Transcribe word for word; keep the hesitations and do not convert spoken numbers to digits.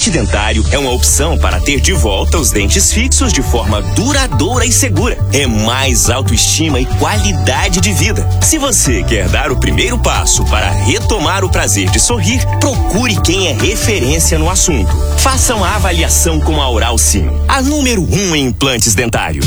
implante dentário é uma opção para ter de volta os dentes fixos de forma duradoura e segura. É mais autoestima e qualidade de vida. Se você quer dar o primeiro passo para retomar o prazer de sorrir, procure quem é referência no assunto. Faça uma avaliação com a Oral Sim, a número um em implantes dentários.